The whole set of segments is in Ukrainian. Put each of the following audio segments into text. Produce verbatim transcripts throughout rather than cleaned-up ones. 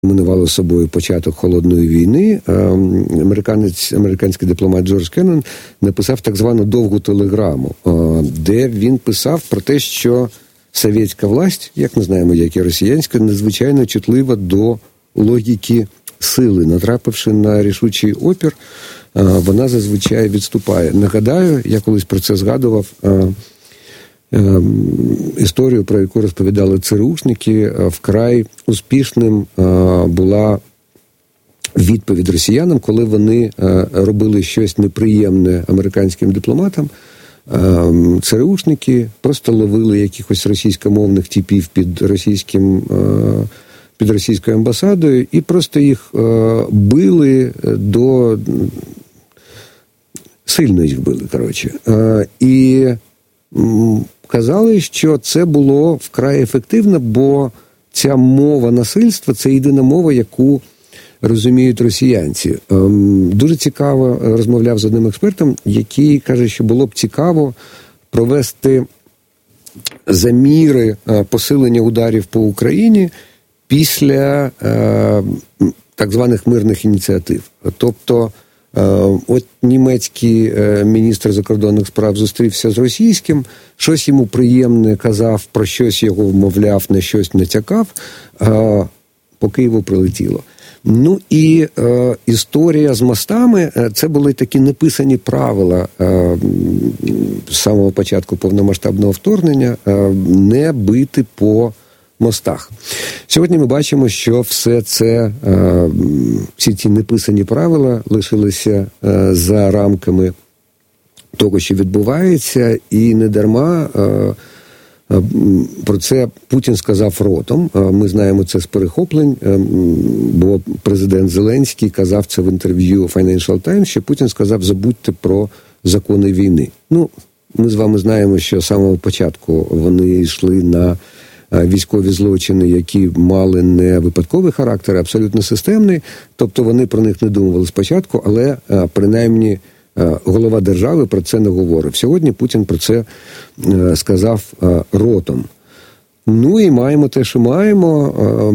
знаменувало собою початок холодної війни, американець, американський дипломат Джордж Кеннон написав так звану довгу телеграму, де він писав про те, що совєтська власть, як ми знаємо, як і росіянська, надзвичайно чутлива до логіки сили. Натрапивши на рішучий опір, вона зазвичай відступає. Нагадаю, я колись про це згадував, історію, про яку розповідали ЦРУшники, вкрай успішним була відповідь росіянам, коли вони робили щось неприємне американським дипломатам. ЦРУшники просто ловили якихось російськомовних типів під російським, під російською амбасадою і просто їх били до... сильно їх били, коротше. І казали, що це було вкрай ефективно, бо ця мова насильства – це єдина мова, яку розуміють росіянці. Дуже цікаво розмовляв з одним експертом, який каже, що було б цікаво провести заміри посилення ударів по Україні після так званих мирних ініціатив. Тобто, от німецький міністр закордонних справ зустрівся з російським, щось йому приємне казав, про щось його вмовляв, на щось натякав, по Києву прилетіло. Ну і е, історія з мостами – це були такі неписані правила е, з самого початку повномасштабного вторгнення е, не бити по мостах. Сьогодні ми бачимо, що все це, е, всі ці неписані правила лишилися е, за рамками того, що відбувається, і не дарма е, про це Путін сказав ротом. Ми знаємо це з перехоплень, бо президент Зеленський казав це в інтерв'ю Financial Times, що Путін сказав, забудьте про закони війни. Ну, ми з вами знаємо, що з самого початку вони йшли на військові злочини, які мали не випадковий характер, а абсолютно системний. Тобто вони про них не думали спочатку, але принаймні голова держави про це не говорив. Сьогодні Путін про це сказав ротом. Ну і маємо те, що маємо.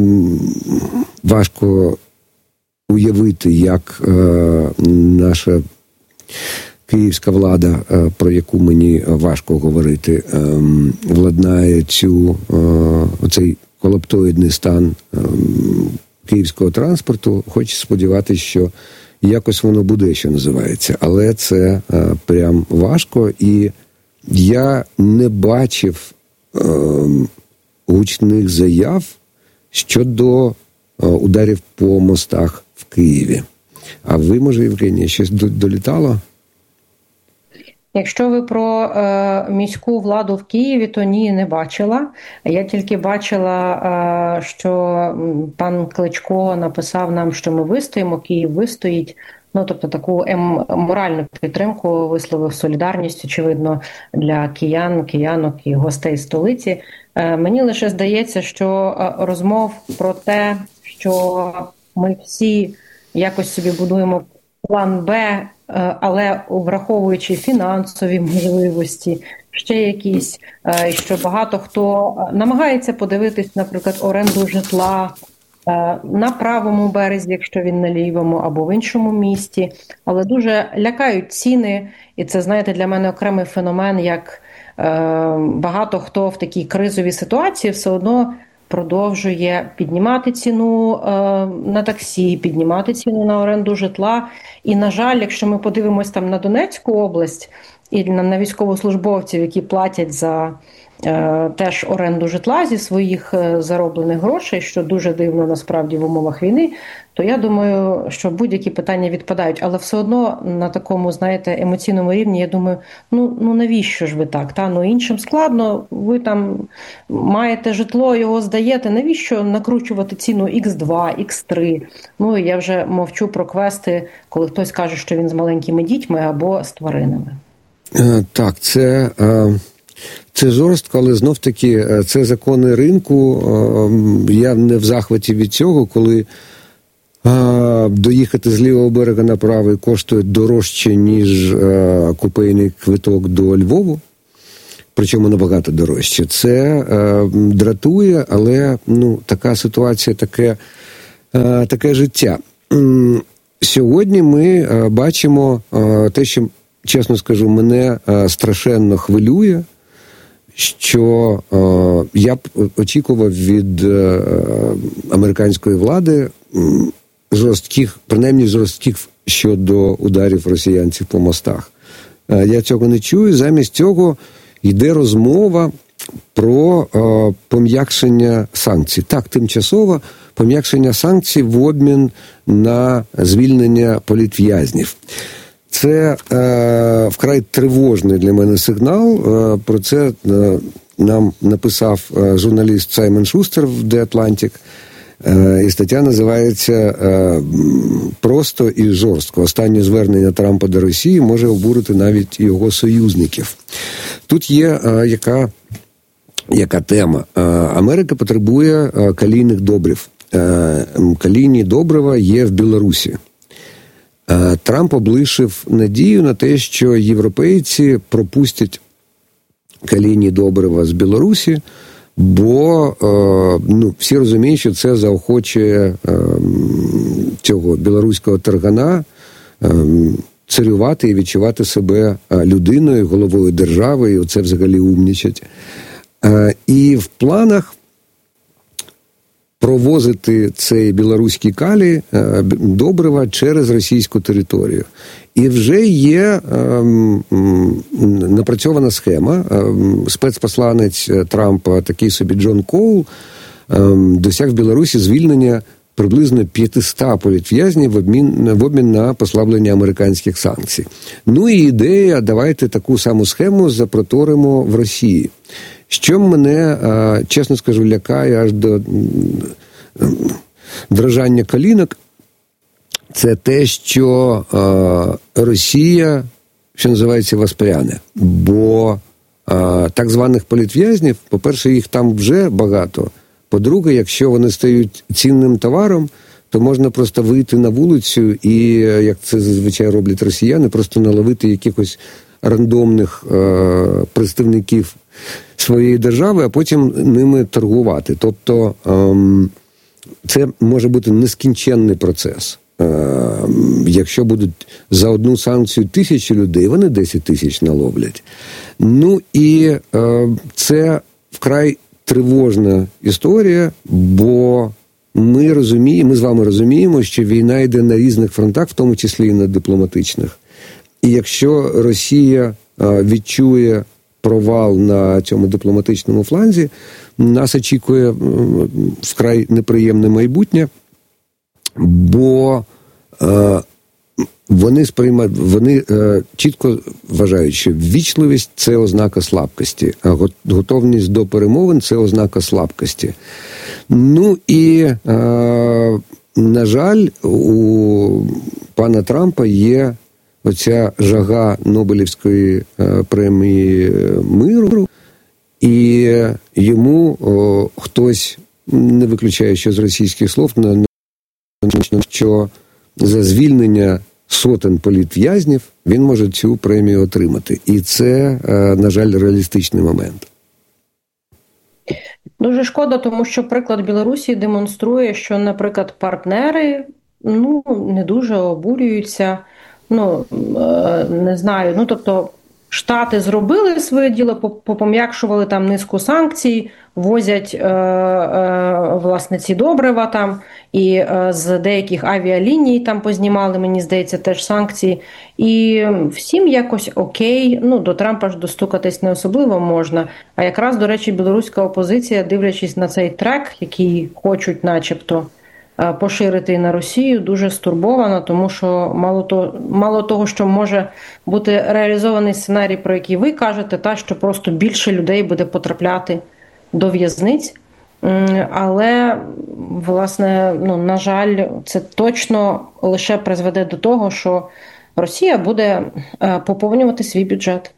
Важко уявити, як наша київська влада, про яку мені важко говорити, владнає цю, оцей колаптоїдний стан київського транспорту. Хочу сподіватися, що якось воно буде, що називається. Але це е, прям важко. І я не бачив е, гучних заяв щодо е, ударів по мостах в Києві. А ви, може, Євгенія, щось долітало? Якщо ви про е, міську владу в Києві, то ні, не бачила. Я тільки бачила, е, що пан Кличко написав нам, що ми вистоїмо, Київ вистоїть. Ну, тобто таку ем, моральну підтримку висловив, солідарність, очевидно, для киян, киянок і гостей столиці. Е, мені лише здається, що розмов про те, що ми всі якось собі будуємо план Б, але враховуючи фінансові можливості, ще якісь, що багато хто намагається подивитись, наприклад, оренду житла на правому березі, якщо він на лівому, або в іншому місті, але дуже лякають ціни, і це, знаєте, для мене окремий феномен, як багато хто в такій кризовій ситуації все одно продовжує піднімати ціну е, на таксі, піднімати ціну на оренду житла. І, на жаль, якщо ми подивимось там на Донецьку область і на, на військовослужбовців, які платять за е, теж оренду житла зі своїх е, зароблених грошей, що дуже дивно насправді в умовах війни, то я думаю, що будь-які питання відпадають. Але все одно на такому, знаєте, емоційному рівні, я думаю, ну, ну навіщо ж ви так? Та? Ну іншим складно, ви там маєте житло, його здаєте, навіщо накручувати ціну ікс два, ікс три? Ну, я вже мовчу про квести, коли хтось каже, що він з маленькими дітьми або з тваринами. Так, це... Це жорстко, але знов-таки це закони ринку. Я не в захваті від цього, коли доїхати з лівого берега на правий коштує дорожче, ніж купейний квиток до Львову. Причому набагато дорожче. Це дратує, але ну, така ситуація, таке таке життя. Сьогодні ми бачимо те, що, чесно скажу, мене страшенно хвилює, що я б очікував від американської влади жорстких, принаймні жорстких щодо ударів росіянців по мостах. Я цього не чую. Замість цього йде розмова про е, пом'якшення санкцій. Так, тимчасово пом'якшення санкцій в обмін на звільнення політв'язнів. Це е, вкрай тривожний для мене сигнал. Е, про це е, нам написав е, журналіст Саймон Шустер в The Atlantic. Е, і стаття називається е, «Просто і жорстко. Останнє звернення Трампа до Росії може обурити навіть його союзників». Тут є е, яка Яка тема? Америка потребує калійних добрив. Калійні добрива є в Білорусі. Трамп облишив надію на те, що європейці пропустять калійні добрива з Білорусі, бо ну, всі розуміють, що це заохочує цього білоруського таргана царювати і відчувати себе людиною, головою держави, і оце взагалі умнічать. І в планах провозити цей білоруський калій добрива через російську територію. І вже є ем, напрацьована схема. Ем, спецпосланець Трампа, такий собі Джон Коул, ем, досяг в Білорусі звільнення приблизно п'ятсот політв'язнів в обмін, в обмін на послаблення американських санкцій. Ну і ідея, давайте таку саму схему запроторимо в Росії. Що мене, чесно скажу, лякає аж до дрожання колінок, це те, що Росія, що називається, воспряне. Бо так званих політв'язнів, по-перше, їх там вже багато. По-друге, якщо вони стають цінним товаром, то можна просто вийти на вулицю і, як це зазвичай роблять росіяни, просто наловити якихось рандомних е, представників своєї держави, а потім ними торгувати. Тобто е, це може бути нескінченний процес. Е, якщо будуть за одну санкцію тисячі людей, вони десять тисяч наловлять. Ну і е, це вкрай тривожна історія, бо ми розуміємо, ми з вами розуміємо, що війна йде на різних фронтах, в тому числі і на дипломатичних. І якщо Росія відчує провал на цьому дипломатичному фланзі, нас очікує вкрай неприємне майбутнє, бо вони сприймають, вони чітко вважають, що ввічливість – це ознака слабкості, а готовність до перемовин – це ознака слабкості. Ну і, на жаль, у пана Трампа є оця жага Нобелівської премії миру, і йому о, хтось, не виключає, що з російських слов, що за звільнення сотень політв'язнів він може цю премію отримати. І це, на жаль, реалістичний момент. Дуже шкода, тому що приклад Білорусі демонструє, що, наприклад, партнери ну, не дуже обурюються, ну, не знаю, ну, тобто, Штати зробили своє діло, попом'якшували там низку санкцій, возять е, е, власне ці добрива там, і е, з деяких авіаліній там познімали, мені здається, теж санкції. І всім якось окей, ну до Трампа ж достукатись не особливо можна. А якраз, до речі, білоруська опозиція, дивлячись на цей трек, який хочуть начебто поширити на Росію, дуже стурбована, тому що мало того, мало того, що може бути реалізований сценарій, про який ви кажете, та що просто більше людей буде потрапляти до в'язниць. Але, власне, ну, на жаль, це точно лише призведе до того, що Росія буде поповнювати свій бюджет.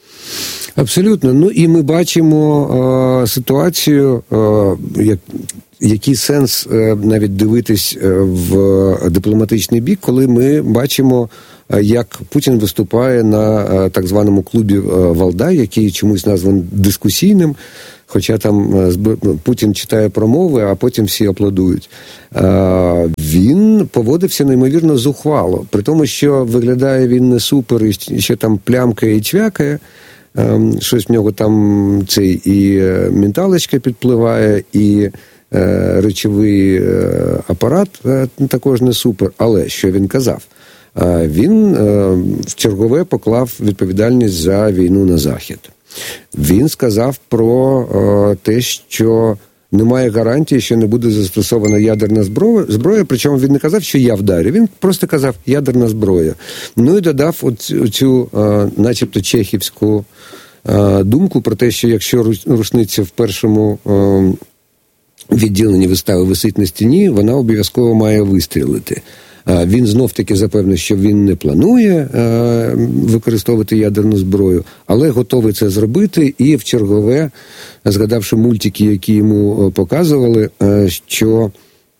Абсолютно. Ну і ми бачимо е, ситуацію, е, як який сенс навіть дивитись в дипломатичний бік, коли ми бачимо, як Путін виступає на так званому клубі Валдай, який чомусь названий дискусійним, хоча там Путін читає промови, а потім всі аплодують. Він поводився неймовірно зухвало, при тому, що виглядає він не супер, і ще там плямкає і чвякає, щось в нього там цей і менталочка підпливає, і речовий апарат також не супер. Але що він казав? Він в чергове поклав відповідальність за війну на Захід. Він сказав про те, що немає гарантії, що не буде застосована ядерна зброя, зброя, причому він не казав, що я вдарю, він просто казав ядерна зброя. Ну і додав оцю начебто чехівську думку про те, що якщо рушниця в першому відділенні вистави висить на стіні, вона обов'язково має вистрілити. Він знов-таки запевнив, що він не планує використовувати ядерну зброю, але готовий це зробити, і в чергове, згадавши мультики, які йому показували, що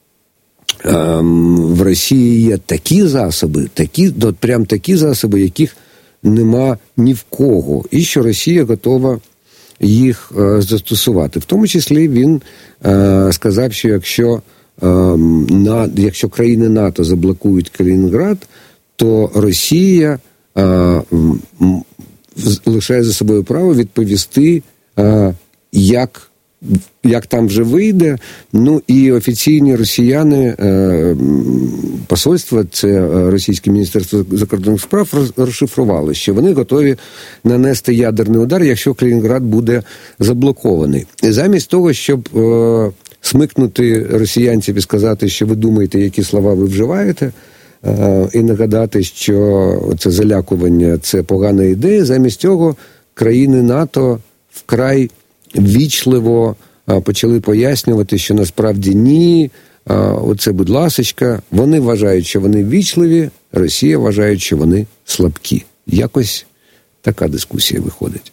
в Росії є такі засоби, такі, прям такі засоби, яких нема ні в кого, і що Росія готова їх застосувати. В тому числі він сказав, що якщо На, якщо країни НАТО заблокують Калінінград, то Росія а, лишає за собою право відповісти, а, як, як там вже вийде. Ну і офіційні росіяни, а, посольства, це Російське міністерство закордонних справ, розшифрували, що вони готові нанести ядерний удар, якщо Калінінград буде заблокований. І замість того, щоб а, смикнути росіянців і сказати, що ви думаєте, які слова ви вживаєте, і нагадати, що це залякування – це погана ідея. Замість цього країни НАТО вкрай ввічливо почали пояснювати, що насправді ні, оце, будь ласочка, вони вважають, що вони ввічливі, Росія вважає, що вони слабкі. Якось така дискусія виходить.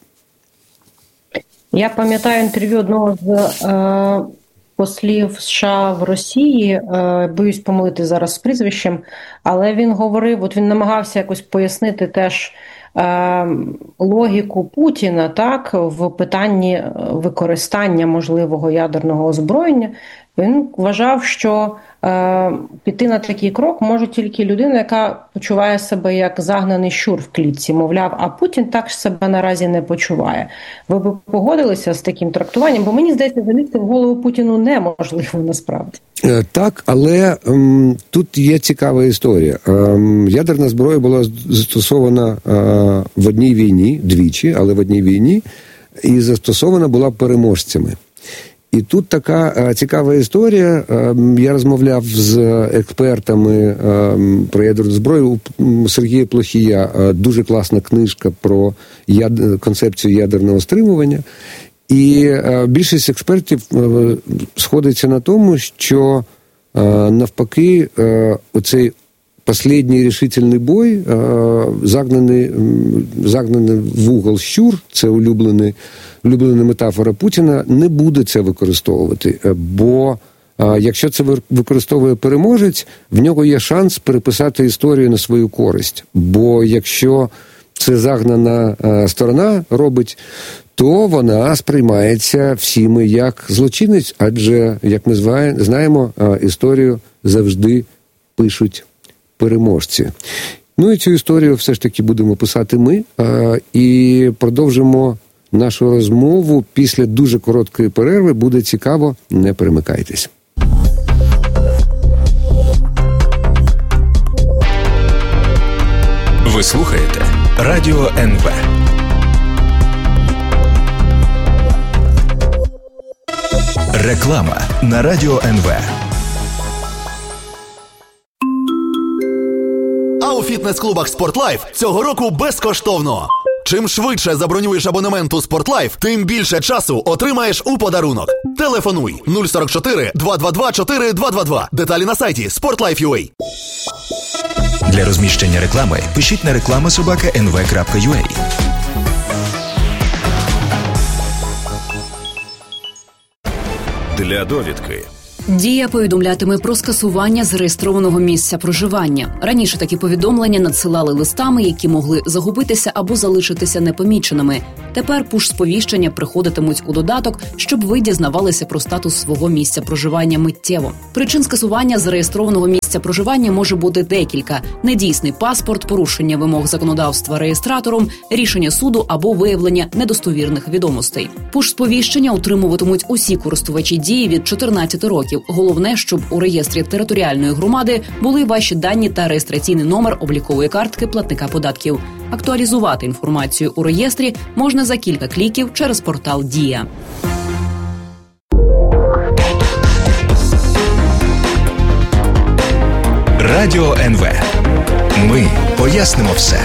Я пам'ятаю інтерв'ю одного з е, послів США в Росії, е, боюсь помилити зараз з прізвищем, але він говорив, от він намагався якось пояснити теж е, логіку Путіна, так, в питанні використання можливого ядерного озброєння. Він вважав, що е, піти на такий крок може тільки людина, яка почуває себе як загнаний щур в клітці. Мовляв, а Путін так себе наразі не почуває. Ви б погодилися з таким трактуванням? Бо мені здається, залізти в голову Путіну неможливо насправді. Так, але ем, тут є цікава історія. Ем, ядерна зброя була застосована е, в одній війні, двічі, але в одній війні, і застосована була переможцями. І тут така а, цікава історія. А, я розмовляв з експертами а, про ядерну зброю. У Сергія Плохія а, дуже класна книжка про яд... концепцію ядерного стримування. І а, більшість експертів а, сходиться на тому, що а, навпаки а, оцей останній рішительний бой, а, загнаний, загнаний в угол щур, це улюблений улюблена метафора Путіна, не буде це використовувати, бо а, якщо це використовує переможець, в нього є шанс переписати історію на свою користь. Бо якщо це загнана а, сторона робить, то вона сприймається всіми як злочинець, адже, як ми знаємо, а, історію завжди пишуть переможці. Ну і цю історію все ж таки будемо писати ми, а, і продовжимо нашу розмову після дуже короткої перерви. Буде цікаво, не перемикайтесь. Ви слухаєте Радіо ен ве. Реклама на Радіо ен ве. А у фітнес-клубах «Спортлайф» цього року безкоштовно. Чим швидше забронюєш абонемент у «Спортлайф», тим більше часу отримаєш у подарунок. Телефонуй нуль сорок чотири два два два чотири два два два. Деталі на сайті спортлайф крапка ю а. Для розміщення реклами пишіть на реклама собака ен ве крапка ю а. Для довідки Дія повідомлятиме про скасування зареєстрованого місця проживання. Раніше такі повідомлення надсилали листами, які могли загубитися або залишитися непоміченими. Тепер пуш-сповіщення приходитимуть у додаток, щоб ви дізнавалися про статус свого місця проживання миттєво. Причин скасування зареєстрованого місця проживання може бути декілька: недійсний паспорт, порушення вимог законодавства реєстратором, рішення суду або виявлення недостовірних відомостей. Пуш-сповіщення отримуватимуть усі користувачі Дії від чотирнадцяти років. Головне, щоб у реєстрі територіальної громади були ваші дані та реєстраційний номер облікової картки платника податків. Актуалізувати інформацію у реєстрі можна за кілька кліків через портал Дія. Радіо ен ве. Ми пояснимо все.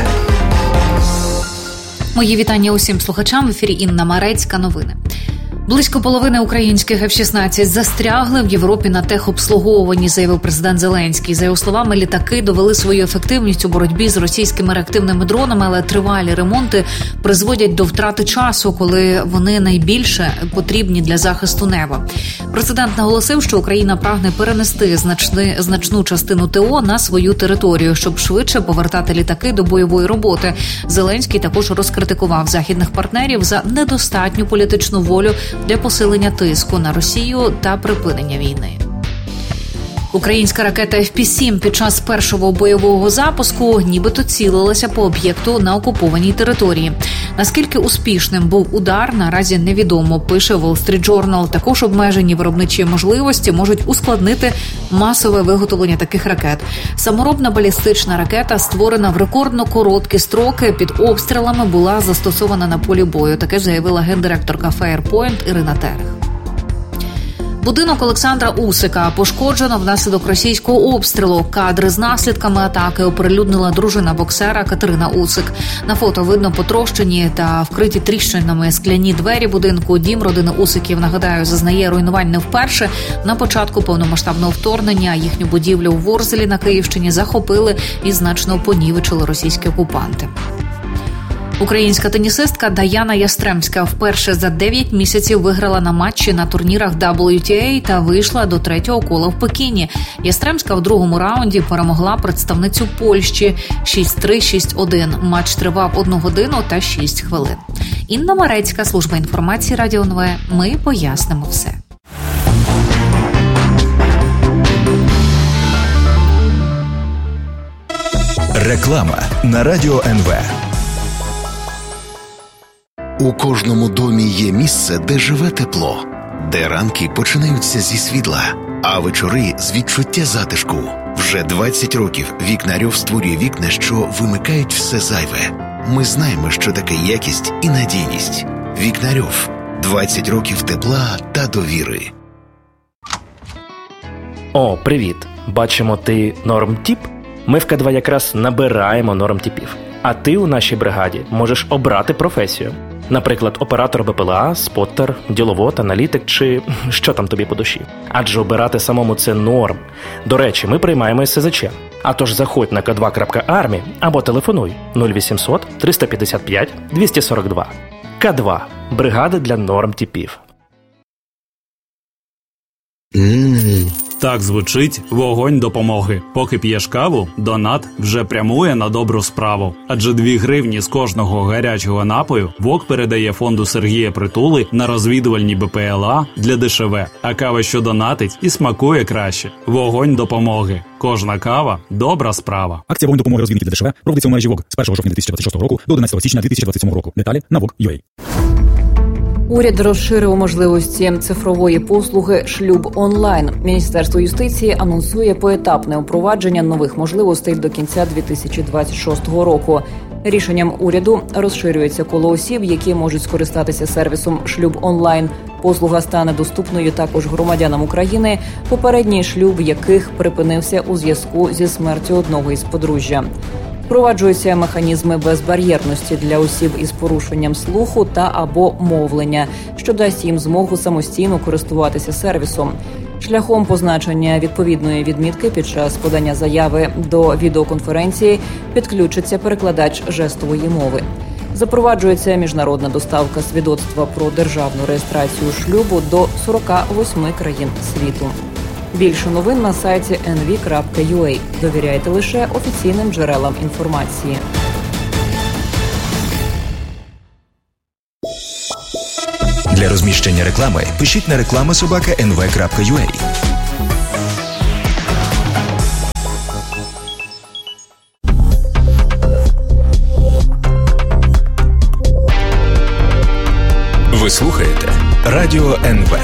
Мої вітання усім слухачам. В ефірі Інна Марецька. Новини. Близько половини українських еф шістнадцять застрягли в Європі на техобслуговуванні, заявив президент Зеленський. За його словами, літаки довели свою ефективність у боротьбі з російськими реактивними дронами, але тривалі ремонти призводять до втрати часу, коли вони найбільше потрібні для захисту неба. Президент наголосив, що Україна прагне перенести значни, значну частину ТО на свою територію, щоб швидше повертати літаки до бойової роботи. Зеленський також розкритикував західних партнерів за недостатню політичну волю для посилення тиску на Росію та припинення війни. Українська ракета еф пі сім під час першого бойового запуску нібито цілилася по об'єкту на окупованій території. Наскільки успішним був удар, наразі невідомо, пише Wall Street Journal. Також обмежені виробничі можливості можуть ускладнити масове виготовлення таких ракет. Саморобна балістична ракета, створена в рекордно короткі строки, під обстрілами була застосована на полі бою. Таке заявила гендиректорка Fairpoint Ірина Терех. Будинок Олександра Усика пошкоджено внаслідок російського обстрілу. Кадри з наслідками атаки оприлюднила дружина боксера Катерина Усик. На фото видно потрощені та вкриті тріщинами скляні двері будинку. Дім родини Усиків, нагадаю, зазнає руйнувань не вперше. На початку повномасштабного вторгнення їхню будівлю у Ворзелі на Київщині захопили і значно понівечили російські окупанти. Українська тенісистка Даяна Ястремська вперше за дев'ять місяців виграла на матчі на турнірах дабл ю ті ей та вийшла до третього кола в Пекіні. Ястремська в другому раунді перемогла представницю Польщі шість три - шість один. Матч тривав одну годину та шість хвилин. Інна Марецька, служба інформації Радіо ен ве. Ми пояснимо все. Реклама на Радіо ен ве. У кожному домі є місце, де живе тепло, де ранки починаються зі світла, а вечори з відчуття затишку. Вже двадцять років Вікнарьов створює вікна, що вимикають все зайве. Ми знаємо, що таке якість і надійність. Вікнарьов. двадцять років тепла та довіри. О, привіт! Бачимо, ти нормтіп? Ми в Ка два якраз набираємо нормтіпів. А ти у нашій бригаді можеш обрати професію. Наприклад, оператор Б П Л А, споттер, діловод, аналітик чи що там тобі по душі. Адже обирати самому – це норм. До речі, ми приймаємо ес се зет че. А тож заходь на ка два крапка армі або телефонуй нуль вісімсот триста п'ятдесят п'ять двісті сорок два. Ка два – бригада для нормтіпів. Mm. Так звучить вогонь допомоги. Поки п'єш каву, донат вже прямує на добру справу. Адже дві гривні з кожного гарячого напою ВОК передає фонду Сергія Притули на розвідувальні Б П Л А для Де Ше Ве. А кава, що донатить, і смакує краще. Вогонь допомоги. Кожна кава – добра справа. Акція «Вогонь допомоги» розвідники Де Ше Ве проводиться у мережі ВОК з першого жовтня дві тисячі двадцять шостого року до одинадцятого січня дві тисячі двадцять сьомого року. Деталі на вок крапка ю а. Уряд розширив можливості цифрової послуги «Шлюб онлайн». Міністерство юстиції анонсує поетапне впровадження нових можливостей до кінця дві тисячі двадцять шостого року. Рішенням уряду розширюється коло осіб, які можуть скористатися сервісом «Шлюб онлайн». Послуга стане доступною також громадянам України, попередній шлюб яких припинився у зв'язку зі смертю одного із подружжя. Впроваджуються механізми безбар'єрності для осіб із порушенням слуху та або мовлення, що дасть їм змогу самостійно користуватися сервісом. Шляхом позначення відповідної відмітки під час подання заяви до відеоконференції підключиться перекладач жестової мови. Запроваджується міжнародна доставка свідоцтва про державну реєстрацію шлюбу до сорок восьми країн світу. Більше новин на сайті ен ві крапка ю а. Довіряйте лише офіційним джерелам інформації. Для розміщення реклами пишіть на реклама собака ен ве крапка ю а. Ви слухаєте Радіо ен ве.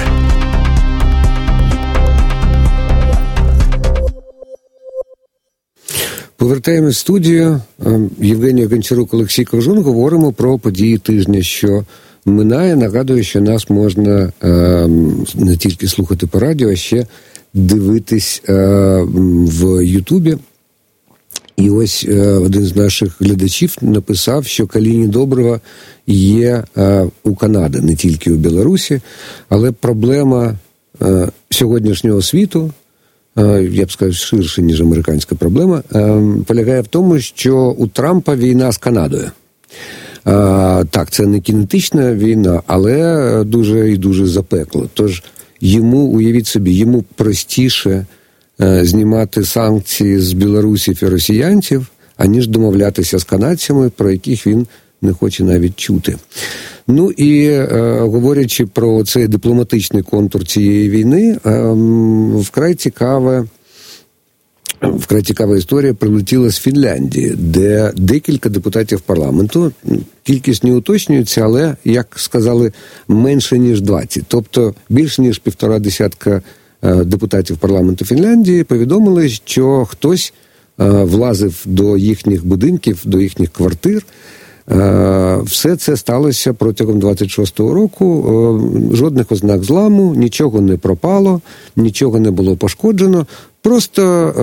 Повертаємось в студію. Євгеній Гончарук, Олексій Ковжун. Говоримо про події тижня, що минає. Нагадую, що нас можна е, не тільки слухати по радіо, а ще дивитись е, в Ютубі. І ось е, один з наших глядачів написав, що Каліні Доброва є е, у Канаді, не тільки у Білорусі, але проблема е, сьогоднішнього світу, е, я б сказав, ширше, ніж американська проблема, е, полягає в тому, що у Трампа війна з Канадою. А, так, це не кінетична війна, але дуже і дуже запекла. Тож йому, уявіть собі, йому простіше е, знімати санкції з білорусів і росіянців, аніж домовлятися з канадцями, про яких він не хоче навіть чути. Ну і е, говорячи про цей дипломатичний контур цієї війни, е, вкрай цікаве Вкрай цікава історія прилетіла з Фінляндії, де декілька депутатів парламенту, кількість не уточнюється, але, як сказали, менше ніж двадцять. Тобто більше ніж півтора десятка депутатів парламенту Фінляндії повідомили, що хтось влазив до їхніх будинків, до їхніх квартир. Все це сталося протягом двадцять шостого року. Жодних ознак зламу, нічого не пропало, нічого не було пошкоджено. Просто е,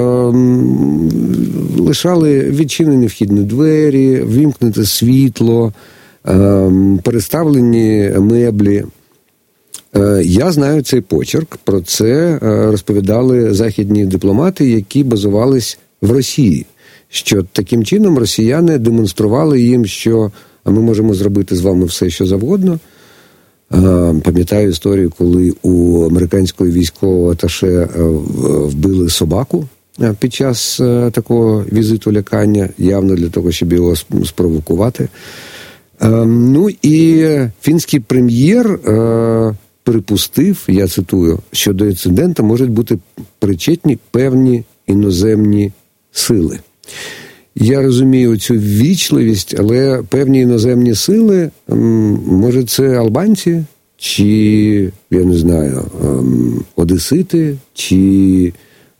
лишали відчинені вхідні двері, вімкнуте світло, е, переставлені меблі. Е, я знаю цей почерк, про це е, розповідали західні дипломати, які базувались в Росії. Що таким чином росіяни демонстрували їм, що ми можемо зробити з вами все, що завгодно. Пам'ятаю історію, коли у американського військового аташе вбили собаку під час такого візиту лякання, явно для того, щоб його спровокувати. Ну і фінський прем'єр припустив, я цитую, що до інциденту можуть бути причетні певні іноземні сили. Я розумію цю ввічливість, але певні іноземні сили, може це албанці, чи, я не знаю, одесити, чи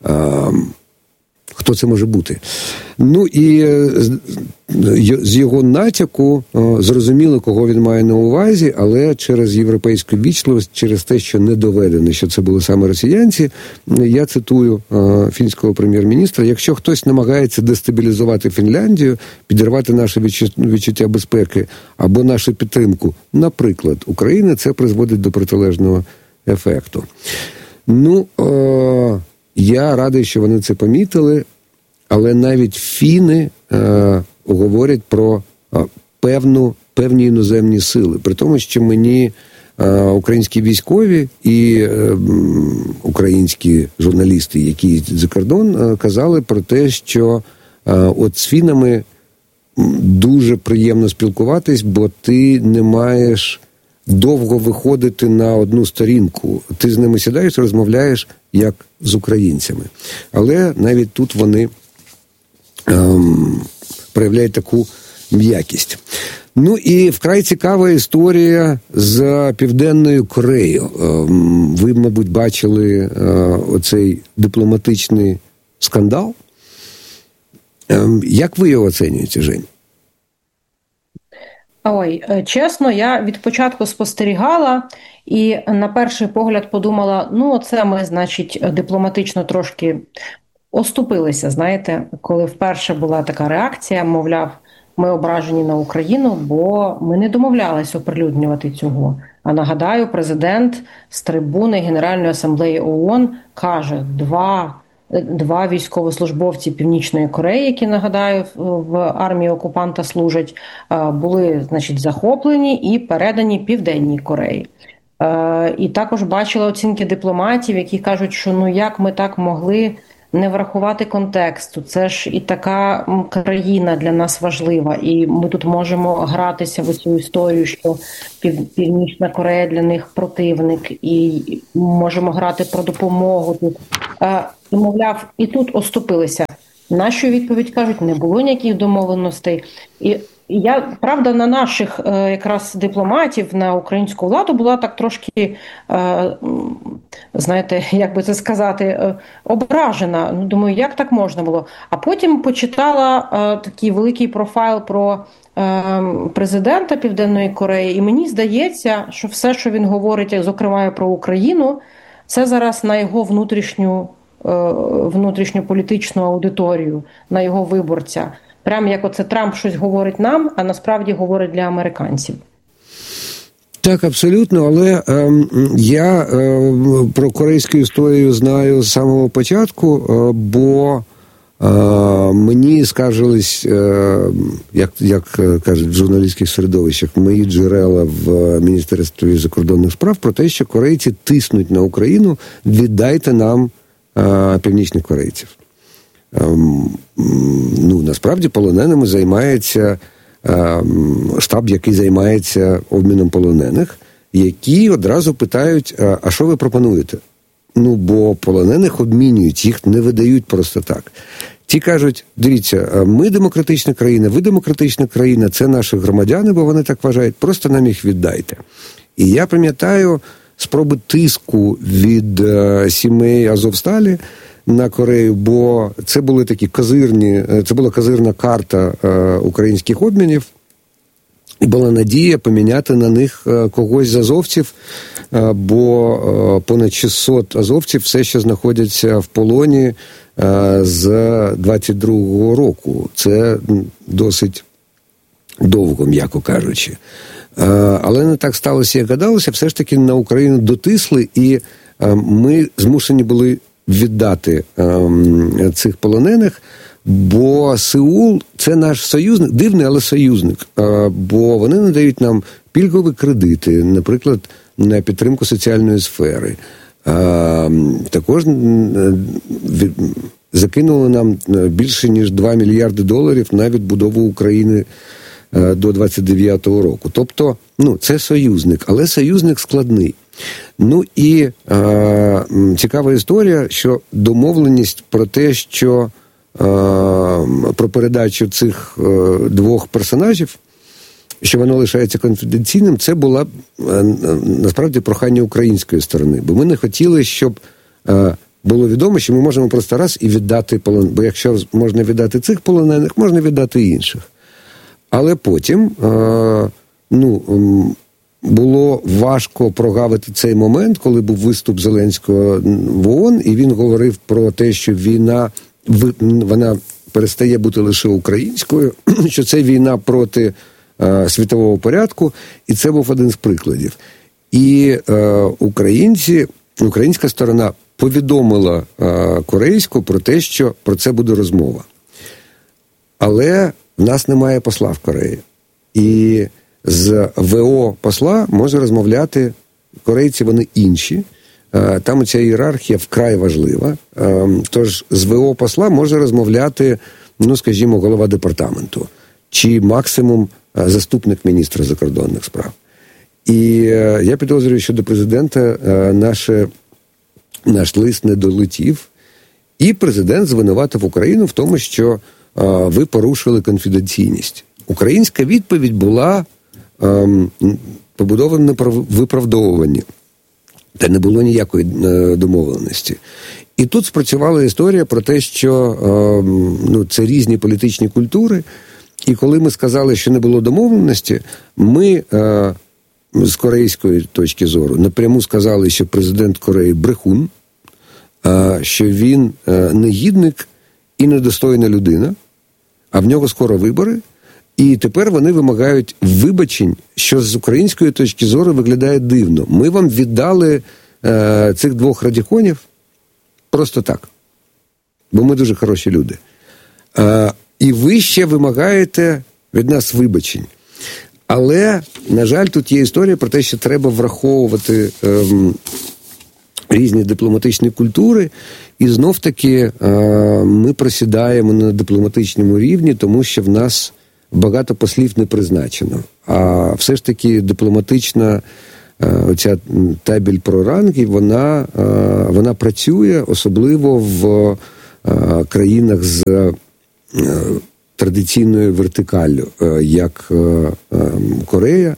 хто це може бути. Ну і з його натяку зрозуміло, кого він має на увазі, але через європейську вічливість, через те, що не доведено, що це були саме росіянці, я цитую фінського прем'єр-міністра: якщо хтось намагається дестабілізувати Фінляндію, підірвати наше відчуття безпеки або нашу підтримку, наприклад, України, це призводить до протилежного ефекту. Ну, о, я радий, що вони це помітили, але навіть фіни е, говорять про е, певну, певні іноземні сили. При тому, що мені е, українські військові і е, українські журналісти, які за кордон, е, казали про те, що е, от з фінами дуже приємно спілкуватись, бо ти не маєш довго виходити на одну сторінку. Ти з ними сідаєш, розмовляєш як з українцями. Але навіть тут вони ем, проявляють таку м'якість. Ну і вкрай цікава історія з Південною Кореєю. Ем, ви, мабуть, бачили е, оцей дипломатичний скандал. Ем, як ви його оцінюєте, Жень? Ой, чесно, я від початку спостерігала і на перший погляд подумала, ну це ми, значить, дипломатично трошки оступилися, знаєте, коли вперше була така реакція, мовляв, ми ображені на Україну, бо ми не домовлялись оприлюднювати цього. А нагадаю, президент з трибуни Генеральної асамблеї ООН каже, два Два військовослужбовці Північної Кореї, які, нагадаю, в армії окупанта служать, були, значить, захоплені і передані Південній Кореї. І також бачила оцінки дипломатів, які кажуть, що ну як ми так могли не врахувати контексту. Це ж і така країна для нас важлива, і ми тут можемо гратися в цю історію, що Північна Корея для них противник, і можемо грати про допомогу тут. І, мовляв, і тут оступилися. Нашу відповідь кажуть, не було ніяких домовленостей. І я, правда, на наших якраз дипломатів, на українську владу була так трошки, знаєте, як би це сказати, ображена. Ну, думаю, як так можна було? А потім почитала такий великий профайл про президента Південної Кореї, і мені здається, що все, що він говорить, зокрема про Україну, це зараз на його внутрішню, внутрішньополітичну аудиторію, на його виборця. Прямо як оце Трамп щось говорить нам, а насправді говорить для американців. Так, абсолютно, але е, я е, про корейську історію знаю з самого початку, е, бо е, мені скаржились, е, як, як кажуть в журналістських середовищах, мої джерела в Міністерстві закордонних справ про те, що корейці тиснуть на Україну, віддайте нам е, північних корейців. Ну, насправді полоненими займається штаб, який займається обміном полонених, які одразу питають, а що ви пропонуєте? Ну, бо полонених обмінюють, їх не видають просто так. Ті кажуть, дивіться, ми демократична країна, ви демократична країна, це наші громадяни, бо вони так вважають, просто нам їх віддайте. І я пам'ятаю спроби тиску від сімей Азовсталі на Корею, бо це були такі козирні, це була козирна карта е, українських обмінів, і була надія поміняти на них е, когось з азовців, е, бо е, понад шістсот азовців все ще знаходяться в полоні е, з двадцять другого року. Це досить довго, м'яко кажучи. Е, але не так сталося, як гадалося, все ж таки на Україну дотисли, і е, ми змушені були віддати е, цих полонених, бо Сеул – це наш союзник, дивний, але союзник, е, бо вони надають нам пільгові кредити, наприклад, на підтримку соціальної сфери. Е, також е, закинули нам більше, ніж два мільярди доларів на відбудову України е, до двадцять дев'ятого року. Тобто, ну, це союзник, але союзник складний. Ну і е, цікава історія, що домовленість про те, що е, про передачу цих е, двох персонажів, що воно лишається конфіденційним, це була е, насправді прохання української сторони. Бо ми не хотіли, щоб е, було відомо, що ми можемо просто раз і віддати полонених. Бо якщо можна віддати цих полонених, можна віддати інших. Але потім, е, ну, було важко прогавити цей момент, коли був виступ Зеленського в ООН, і він говорив про те, що війна, вона перестає бути лише українською, що це війна проти е, світового порядку, і це був один з прикладів. І е, українці, українська сторона повідомила е, корейську про те, що про це буде розмова. Але в нас немає посла в Кореї. І з ВО посла може розмовляти корейці, вони інші. Там ця ієрархія вкрай важлива. Тож з ВО посла може розмовляти, ну, скажімо, голова департаменту чи максимум заступник міністра закордонних справ. І я підозрюю, що до президента наше, наш лист не долетів, і президент звинуватив Україну в тому, що ви порушили конфіденційність. Українська відповідь була побудована на виправдовуванні. Та не було ніякої домовленості. І тут спрацювала історія про те, що ну, це різні політичні культури, і коли ми сказали, що не було домовленості, ми з корейської точки зору напряму сказали, що президент Кореї брехун, що він негідник і недостойна людина, а в нього скоро вибори. І тепер вони вимагають вибачень, що з української точки зору виглядає дивно. Ми вам віддали е, цих двох радіхонів просто так. Бо ми дуже хороші люди. Е, і ви ще вимагаєте від нас вибачень. Але, на жаль, тут є історія про те, що треба враховувати ем, різні дипломатичні культури, і знов-таки е, ми просідаємо на дипломатичному рівні, тому що в нас багато послів не призначено. А все ж таки дипломатична е, оця табель про ранги, вона, е, вона працює, особливо в е, країнах з е, традиційною вертикаллю, е, як е, е, Корея,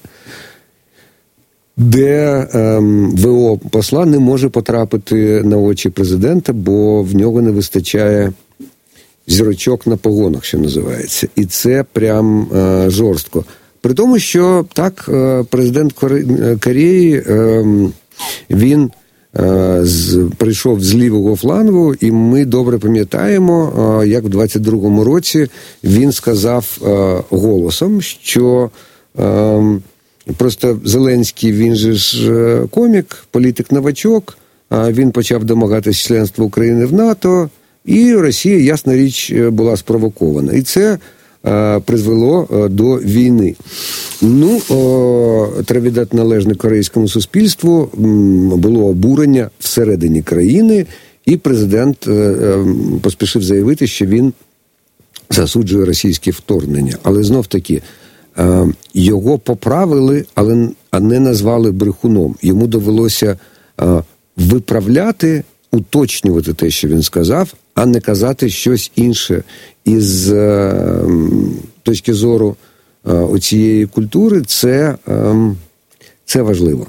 де ем, ВО посла не може потрапити на очі президента, бо в нього не вистачає зірочок на погонах, що називається. І це прям е, жорстко. При тому, що так, е, президент Кореї, е, він е, з, прийшов з лівого флангу, і ми добре пам'ятаємо, е, як в двадцять другому році він сказав е, голосом, що е, просто Зеленський, він же ж комік, політик-новачок, він почав домагатись членства України в НАТО, і Росія, ясна річ, була спровокована. І це е, призвело е, до війни. Ну, е, треба віддати належне корейському суспільству, м, було обурення всередині країни, і президент е, е, поспішив заявити, що він засуджує російське вторгнення. Але знов-таки, його поправили, але не назвали брехуном. Йому довелося виправляти, уточнювати те, що він сказав, а не казати щось інше. І з точки зору оцієї культури це, це важливо.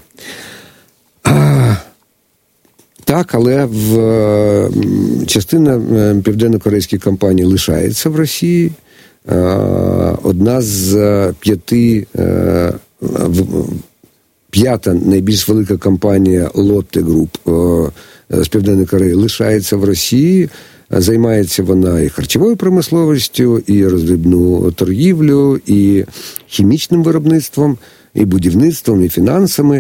Так, але в частина південно-корейської компанії лишається в Росії. Одна з п'яти, п'ята найбільш велика компанія Lotte Group з Південної Кореї лишається в Росії. Займається вона і харчовою промисловістю, і роздрібну торгівлю, і хімічним виробництвом, і будівництвом, і фінансами.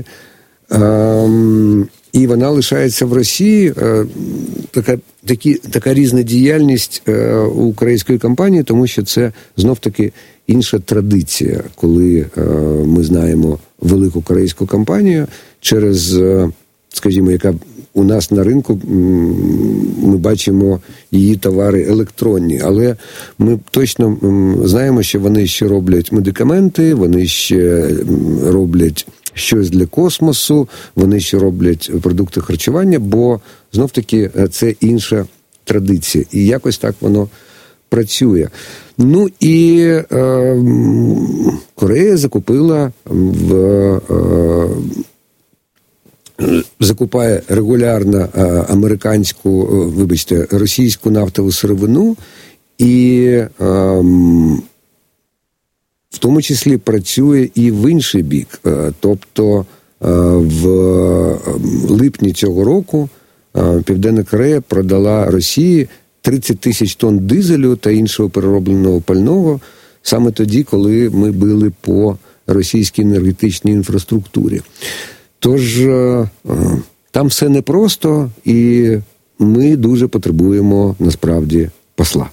І вона лишається в Росії. Така, такі, така різна діяльність у української компанії, тому що це знов-таки інша традиція, коли ми знаємо велику корейську компанію через, скажімо, яка у нас на ринку, ми бачимо її товари електронні, але ми точно знаємо, що вони ще роблять медикаменти, вони ще роблять щось для космосу, вони ще роблять продукти харчування, бо знов-таки це інша традиція. І якось так воно працює. Ну і е, Корея закупила в е, закупає регулярно е, американську, е, вибачте, російську нафтову сировину і е, в тому числі працює і в інший бік. Тобто в липні цього року Південна Корея продала Росії тридцять тисяч тонн дизелю та іншого переробленого пального саме тоді, коли ми били по російській енергетичній інфраструктурі. Тож там все непросто, і ми дуже потребуємо, насправді, посла.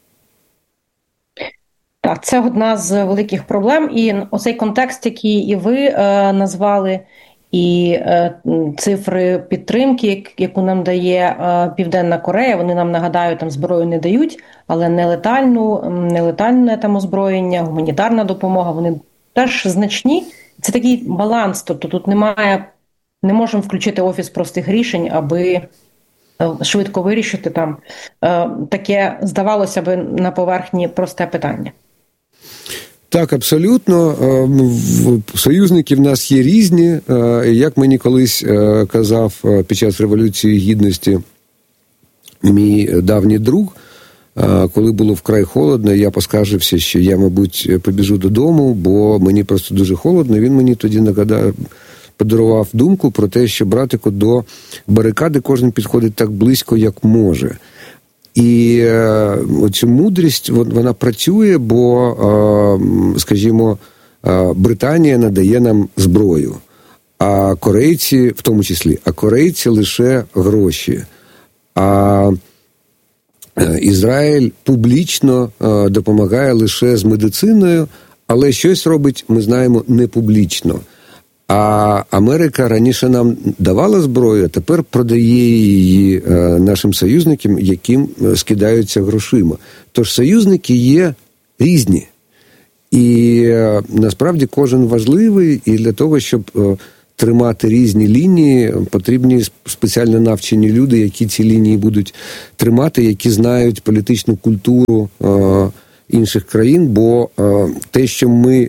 Так, це одна з великих проблем, і оцей контекст, який і ви е, назвали, і е, цифри підтримки, яку нам дає е, Південна Корея, вони нам, нагадаю, там зброю не дають, але нелетальну, нелетальне там озброєння, гуманітарна допомога, вони теж значні. Це такий баланс, тобто тут немає, не можемо включити офіс простих рішень, аби швидко вирішити там е, таке, здавалося би, на поверхні просте питання. Так, абсолютно. Союзники в нас є різні. Як мені колись казав під час Революції Гідності мій давній друг, коли було вкрай холодно, я поскаржився, що я, мабуть, побіжу додому, бо мені просто дуже холодно. Він мені тоді нагадав, подарував думку про те, що, братику, до барикади кожен підходить так близько, як може. І е, оцю мудрість, вона працює, бо, е, скажімо, е, Британія надає нам зброю, а корейці, в тому числі, а корейці лише гроші. А е, Ізраїль публічно е, допомагає лише з медициною, але щось робить, ми знаємо, не публічно. А Америка раніше нам давала зброю, а тепер продає її нашим союзникам, яким скидаються грошима. Тож союзники є різні. І насправді кожен важливий, і для того, щоб тримати різні лінії, потрібні спеціально навчені люди, які ці лінії будуть тримати, які знають політичну культуру інших країн, бо те, що ми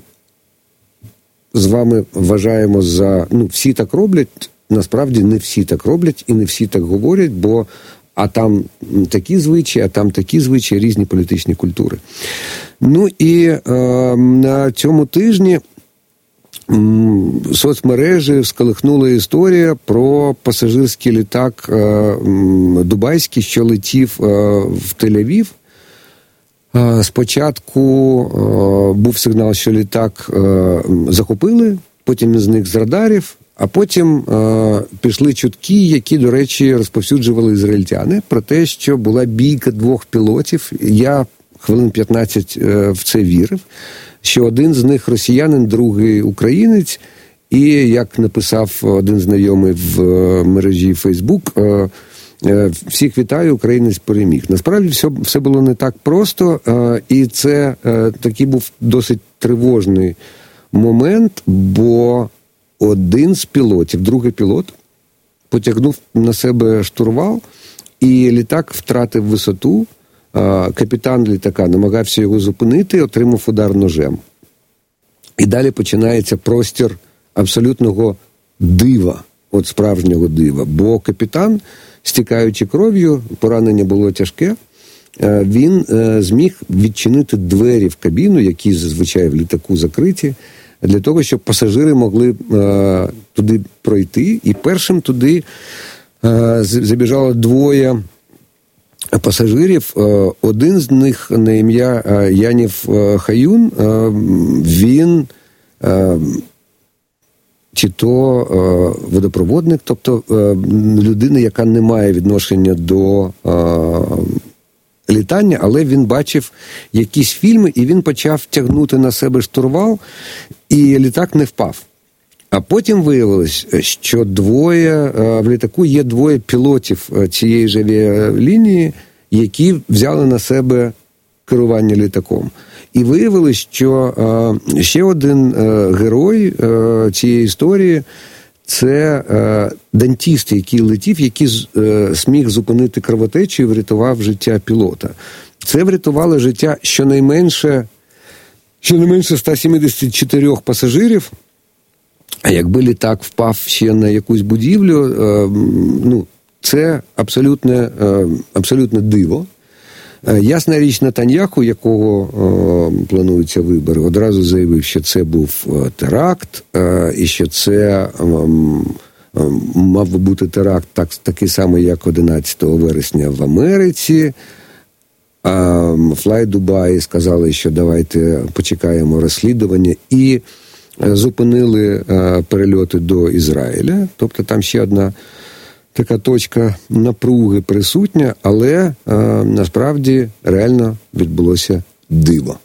з вами вважаємо за, ну, всі так роблять, насправді не всі так роблять і не всі так говорять, бо а там такі звичаї, а там такі звичаї, різні політичні культури. Ну і е, на цьому тижні м, соцмережі всколихнула історія про пасажирський літак е, м, дубайський, що летів е, в Тель-Авів. Е, спочатку е, був сигнал, що літак е, захопили, потім він зник з радарів, а потім е, пішли чутки, які, до речі, розповсюджували ізраїльтяни, про те, що була бійка двох пілотів. Я хвилин п'ятнадцять е, в це вірив, що один з них росіянин, другий українець, і, як написав один знайомий в е, мережі Фейсбук, е, е, всіх вітаю, українець переміг. Насправді все, все було не так просто, е, і це е, такий був досить тривожний момент, бо один з пілотів, другий пілот, потягнув на себе штурвал, і літак втратив висоту. Капітан літака намагався його зупинити, отримав удар ножем. І далі починається простір абсолютного дива, от справжнього дива. Бо капітан, стікаючи кров'ю, поранення було тяжке, він зміг відчинити двері в кабіну, які зазвичай в літаку закриті, для того, щоб пасажири могли е, туди пройти. І першим туди е, забіжало двоє пасажирів. Е, один з них на ім'я е, Янів е, Хаюн. Е, він е, чи то е, водопроводник, тобто е, людина, яка не має відношення до е, літання, але він бачив якісь фільми, і він почав тягнути на себе штурвал, і літак не впав. А потім виявилось, що двоє, в літаку є двоє пілотів цієї ж авіалінії, які взяли на себе керування літаком. І виявилось, що ще один герой цієї історії – це е, дантіст, який летів, який е, зміг зупинити кровотечу і врятував життя пілота. Це врятувало життя щонайменше, щонайменше сто сімдесят чотири пасажирів. А якби літак впав ще на якусь будівлю, е, ну, це абсолютне, е, абсолютне диво. Е, ясна річ, Нетаньяху, якого е, плануються вибори, одразу заявив, що це був теракт, е, і що це е, е, мав би бути теракт так, такий самий, як одинадцятого вересня в Америці. Fly Dubai сказали, що давайте почекаємо розслідування, і зупинили е, перельоти до Ізраїля. Тобто там ще одна така точка напруги присутня, але е, насправді реально відбулося диво.